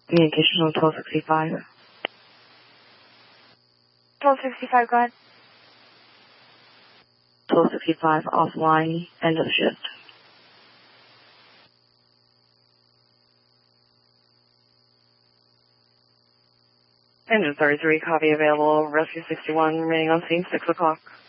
Communications on 1265. 1265, go ahead. 1265 offline, end of shift. Engine 33, copy available. Rescue 61 remaining on scene, 6 o'clock.